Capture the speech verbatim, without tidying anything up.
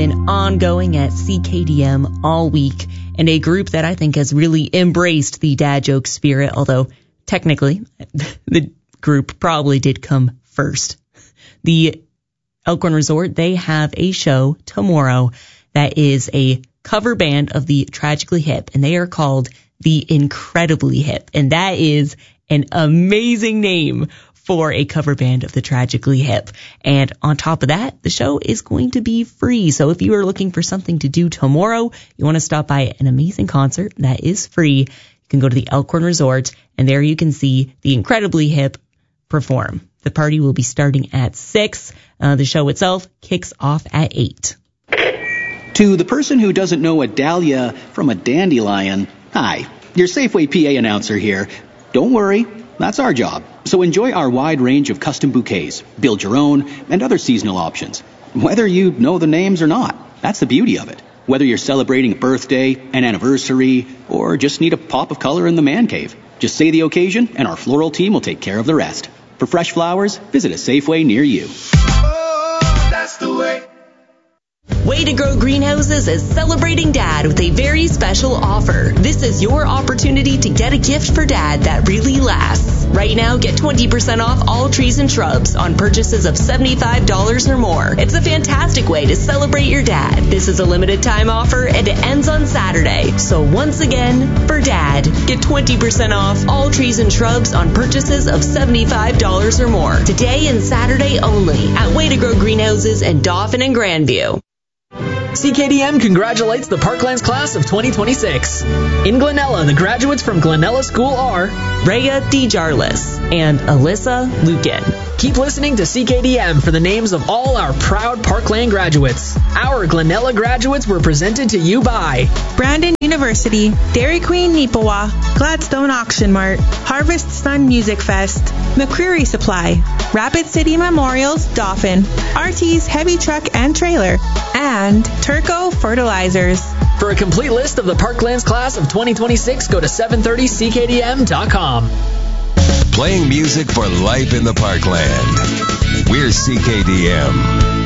been ongoing at C K D M all week, and a group that I think has really embraced the dad joke spirit, although technically the group probably did come first. The Elkhorn Resort, they have a show tomorrow that is a cover band of the Tragically Hip, and they are called the Incredibly Hip, and that is an amazing name for a cover band of the Tragically Hip. And on top of that, the show is going to be free. So if you are looking for something to do tomorrow, you want to stop by an amazing concert that is free, you can go to the Elkhorn Resort, and there you can see the Incredibly Hip perform. The party will be starting at six. Uh, the show itself kicks off at eight. To the person who doesn't know a dahlia from a dandelion, hi, your Safeway P A announcer here. Don't worry, that's our job. So enjoy our wide range of custom bouquets, build your own, and other seasonal options. Whether you know the names or not, that's the beauty of it. Whether you're celebrating a birthday, an anniversary, or just need a pop of color in the man cave, just say the occasion and our floral team will take care of the rest. For fresh flowers, visit a Safeway near you. Oh, that's the way. Way to Grow Greenhouses is celebrating Dad with a very special offer. This is your opportunity to get a gift for Dad that really lasts. Right now, get twenty percent off all trees and shrubs on purchases of seventy-five dollars or more. It's a fantastic way to celebrate your dad. This is a limited time offer and it ends on Saturday. So once again, for Dad, get twenty percent off all trees and shrubs on purchases of seventy-five dollars or more. Today and Saturday only at Way to Grow Greenhouses in Dauphin and Grandview. C K D M congratulates the Parklands class of twenty twenty-six. In Glenella, the graduates from Glenella School are Rhea DeJarlis and Alyssa Lukin. Keep listening to C K D M for the names of all our proud Parkland graduates. Our Glenella graduates were presented to you by Brandon University, Dairy Queen Nipawa, Gladstone Auction Mart, Harvest Sun Music Fest, McCreary Supply, Rapid City Memorials, Dauphin, R T's Heavy Truck and Trailer, and Turco Fertilizers. For a complete list of the Parklands class of twenty twenty-six, go to seven thirty C K D M dot com. Playing music for life in the Parkland. We're C K D M.